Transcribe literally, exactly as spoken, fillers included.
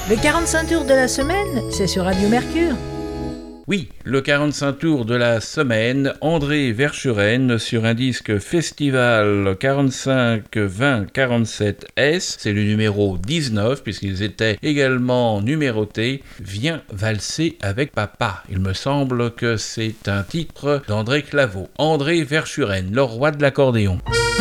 Le quarante-cinq tours de la semaine, c'est sur Radio Mercure. Oui, le quarante-cinq tours de la semaine, André Verschuren sur un disque Festival quarante-cinq vingt quarante-sept S, c'est le numéro dix-neuf puisqu'ils étaient également numérotés, Viens valser avec papa. Il me semble que c'est un titre d'André Claveau. André Verschuren, le roi de l'accordéon.